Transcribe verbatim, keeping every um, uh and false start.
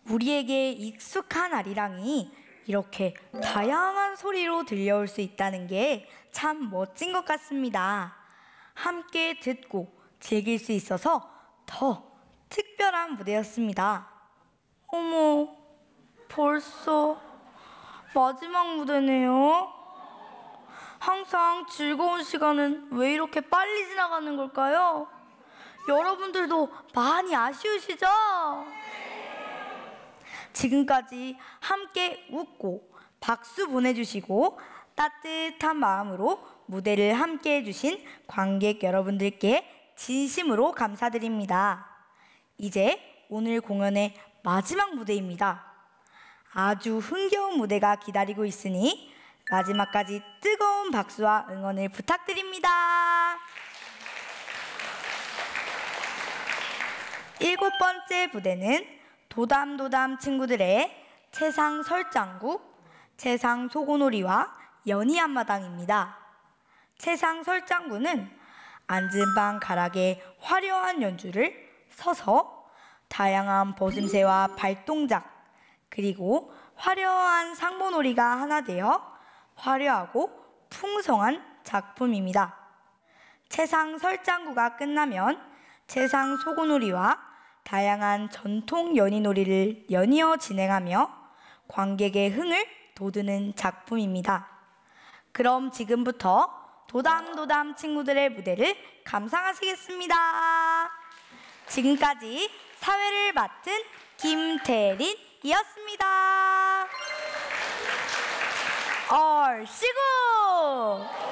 우리에게 익숙한 아리랑이 이렇게 다양한 소리로 들려올 수 있다는 게 참 멋진 것 같습니다. 함께 듣고 즐길 수 있어서 더 특별한 무대였습니다. 어머, 벌써 마지막 무대네요. 항상 즐거운 시간은 왜 이렇게 빨리 지나가는 걸까요? 여러분들도 많이 아쉬우시죠? 지금까지 함께 웃고 박수 보내주시고 따뜻한 마음으로 무대를 함께 해주신 관객 여러분들께 진심으로 감사드립니다. 이제 오늘 공연의 마지막 무대입니다. 아주 흥겨운 무대가 기다리고 있으니 마지막까지 뜨거운 박수와 응원을 부탁드립니다. 일곱 번째 무대는 도담도담 친구들의 채상 설장구, 채상 소고놀이와 연희 앞마당입니다. 채상 설장구는 앉은 방 가락의 화려한 연주를 서서 다양한 벗음새와 발동작 그리고 화려한 상보놀이가 하나 되어 화려하고 풍성한 작품입니다. 채상 설장구가 끝나면 채상 소고놀이와 다양한 전통 연희놀이를 연이어 진행하며 관객의 흥을 돋우는 작품입니다. 그럼 지금부터 도담도담 친구들의 무대를 감상하시겠습니다. 지금까지 사회를 맡은 김태린이었습니다. 얼씨구!